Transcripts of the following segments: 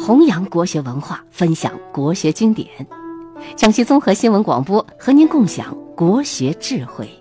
弘扬国学文化，分享国学经典。江西综合新闻广播和您共享国学智慧。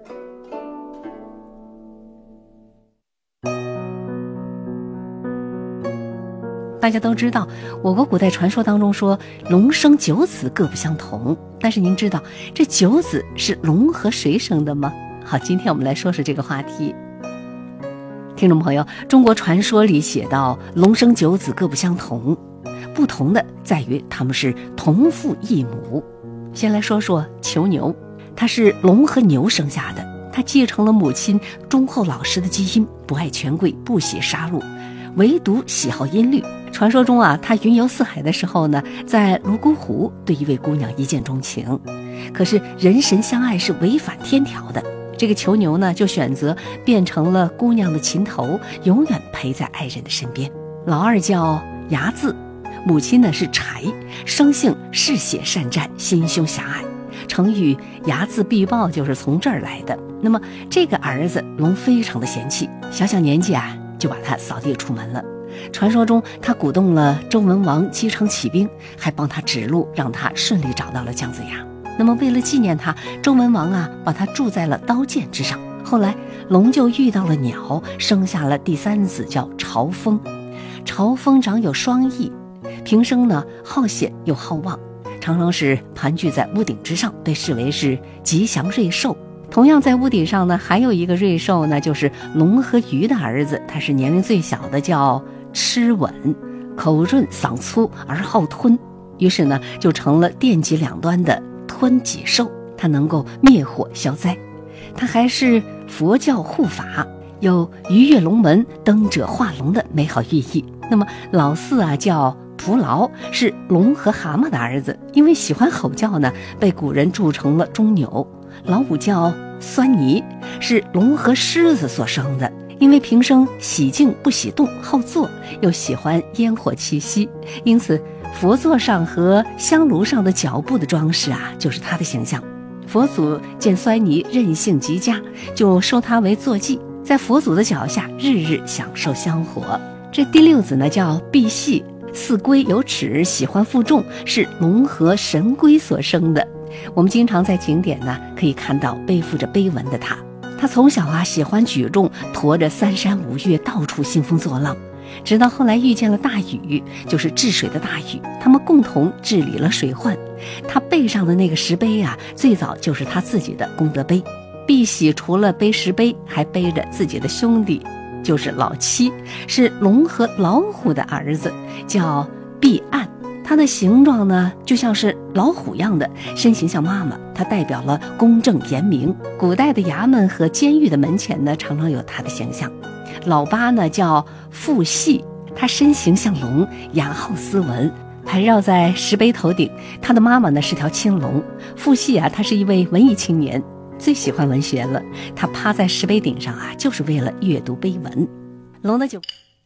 大家都知道，我国古代传说当中说龙生九子各不相同，但是您知道这九子是龙和谁生的吗？好，今天我们来说说这个话题。听众朋友，中国传说里写到龙生九子各不相同，不同的在于他们是同父异母。先来说说囚牛，它是龙和牛生下的，它继承了母亲忠厚老实的基因，不爱权贵，不喜杀戮，唯独喜好音律。传说中他云游四海的时候呢，在泸沽湖对一位姑娘一见钟情，可是人神相爱是违反天条的。这个囚牛呢，就选择变成了姑娘的情头，永远陪在爱人的身边。老二叫睚眦，母亲呢是柴，生性嗜血善战，心胸狭隘。成语睚眦必报就是从这儿来的。那么这个儿子龙非常的嫌弃，小年纪就把他扫地出门了。传说中他鼓动了周文王击城起兵，还帮他指路，让他顺利找到了姜子牙。那么为了纪念他，周文王把他铸在了刀剑之上。后来龙就遇到了鸟，生下了第三子叫朝风。朝风长有双翼，平生呢好险又好望，常常是盘踞在屋顶之上，被视为是吉祥瑞兽。同样在屋顶上呢，还有一个瑞兽呢，就是龙和鱼的儿子，他是年龄最小的，叫螭吻，口润嗓粗而好吞，于是呢就成了电极两端的吞己兽，它能够灭火消灾。它还是佛教护法，有鱼跃龙门，登者化龙的美好寓意。那么老四叫蒲牢，是龙和蛤蟆的儿子，因为喜欢吼叫呢，被古人铸成了钟钮。老五叫酸泥，是龙和狮子所生的，因为平生喜静不喜动，好坐，又喜欢烟火气息，因此佛座上和香炉上的脚部的装饰就是他的形象。佛祖见酸泥任性极佳，就收他为坐骑，在佛祖的脚下日日享受香火。这第六子呢叫赑屃，似龟有齿，喜欢负重，是龙和神龟所生的。我们经常在景点呢可以看到背负着碑文的他从小喜欢举重，驮着三山五岳，到处兴风作浪。直到后来遇见了大禹，就是治水的大禹，他们共同治理了水患。他背上的那个石碑最早就是他自己的功德碑。赑屃除了背石碑，还背着自己的兄弟，就是老七，是龙和老虎的儿子，叫赑岸。它的形状呢就像是老虎一样的，身形像妈妈，它代表了公正严明。古代的衙门和监狱的门前呢常常有它的形象。老八呢叫傅翕，他身形像龙，雅好斯文，盘绕在石碑头顶。他的妈妈呢是条青龙。傅翕他是一位文艺青年，最喜欢文学了，他趴在石碑顶上就是为了阅读碑文。龙的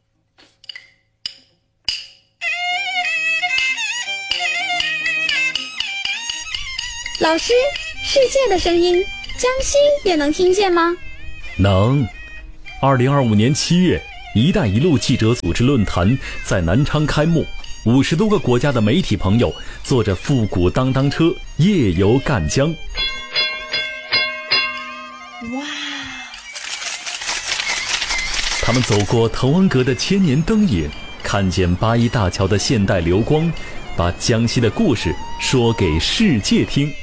老师，世界的声音，江西也能听见吗？ 能。2025年7月，一带一路记者组织论坛在南昌开幕，50多个国家的媒体朋友坐着复古当当车夜游赣江。 哇！ 他们走过滕王阁的千年灯影，看见八一大桥的现代流光，把江西的故事说给世界听。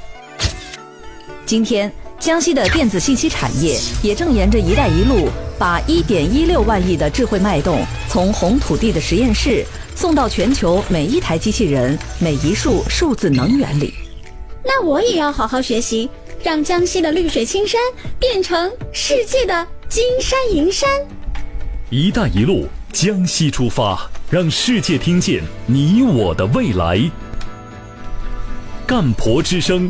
今天江西的电子信息产业也正沿着一带一路，把1.16万亿的智慧脉动从红土地的实验室送到全球每一台机器人、每一束数字能源里。 那我也要好好学习，让江西的绿水青山变成世界的金山银山。 一带一路，江西出发，让世界听见你我的未来。干婆之声